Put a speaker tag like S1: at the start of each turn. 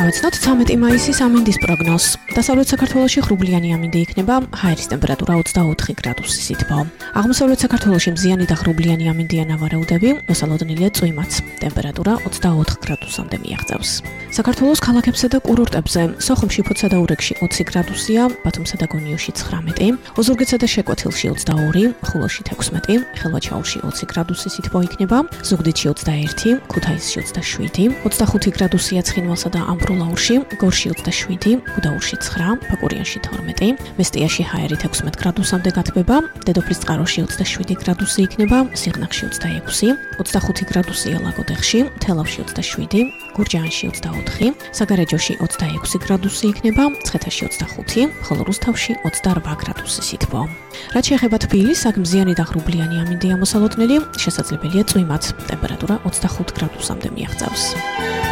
S1: დავეცნოთ 13 მაისის ამინდის პროგნოზს. დასავლეთ საქართველოში ღრუბლიანი ამინდი იქნება, ჰაერის ტემპერატურა 24 გრადუსი სითბო. აღმოსავლეთ საქართველოში მზიანი და ღრუბლიანი ამინდია ნავარაუდები, მოსალოდნელია წვიმაც. ტემპერატურა 24 გრადუსამდე მიაღწევს. საქართველოს ქალაქებსა და კურორტებზე, სოხუმში, ფოთსადაურეგში 20 გრადუსია, ბათუმსა და გონიოში 19, ოზურგეთსა და შეკვეთილში 22, ხულოში 16, ხელვაჩაურში 20 გრადუსი სითბო იქნება, ზუგდიდში 21, ქუთაისში 27, 25 გრადუსია ცხინვალსა და ამბროლაურში, გორში 27, გუდაურში 9, ფაკურიანში 12, მესტიაში ჰაერი 16 გრადუსამდე გათბება, დედოფლისწყაროში 27 გრადუსი იქნება, სიღნაღში 26, 25 გრადუსია ლაგოდეხში, თელავში 27, გურჯაანში 24, საგარეჯოში 26 გრადუსი იქნება, მცხეთაში 25, ხოლო რუსთავში 28 გრადუსი სითბო. რაც შეეხება თბილისს, აქ მზიანი და ღრუბლიანი ამინდია მოსალოდნელი, შესაძლებელია წვიმაც, ტემპერატურა 25 გრადუსამდე მიაღწევს.